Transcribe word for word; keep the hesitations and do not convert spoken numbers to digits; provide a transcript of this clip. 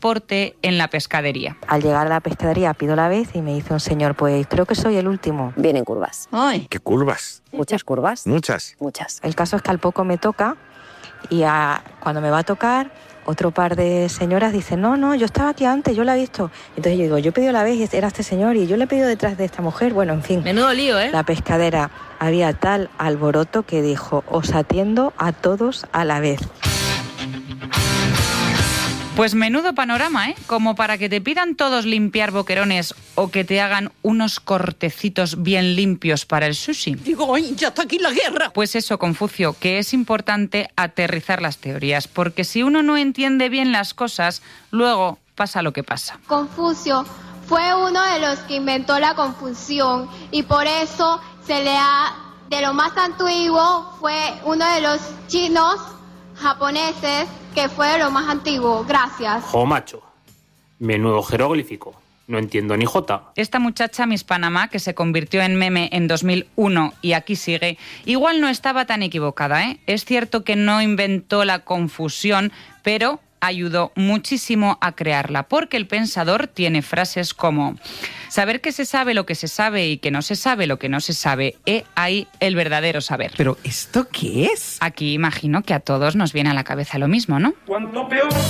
porte en la pescadería. Al llegar a la pescadería pido la vez y me dice un señor, pues creo que soy el último. Vienen curvas. Ay. ¿Qué curvas? Muchas curvas. Muchas. Muchas. El caso es que al poco me toca y a, cuando me va a tocar, otro par de señoras dicen, no, no, yo estaba aquí antes, yo la he visto. Entonces yo digo, yo he pedido la vez y era este señor y yo le he pedido detrás de esta mujer. Bueno, en fin. Menudo lío, ¿eh? La pescadera, había tal alboroto que dijo, os atiendo a todos a la vez. Pues menudo panorama, ¿eh? Como para que te pidan todos limpiar boquerones o que te hagan unos cortecitos bien limpios para el sushi. Digo, ¡ay, ya está aquí la guerra! Pues eso, Confucio, que es importante aterrizar las teorías, porque si uno no entiende bien las cosas, luego pasa lo que pasa. Confucio fue uno de los que inventó la confusión y por eso se le ha, de lo más antiguo, fue uno de los chinos japoneses que fue de lo más antiguo. Gracias. Jo, macho. Menudo jeroglífico. No entiendo ni jota. Esta muchacha Miss Panamá, que se convirtió en meme en dos mil uno y aquí sigue, igual no estaba tan equivocada, ¿eh? Es cierto que no inventó la confusión, pero ayudó muchísimo a crearla, porque El Pensador tiene frases como: saber que se sabe lo que se sabe y que no se sabe lo que no se sabe, he ahí el verdadero saber. ¿Pero esto qué es? Aquí imagino que a todos nos viene a la cabeza lo mismo, ¿no? Cuanto peor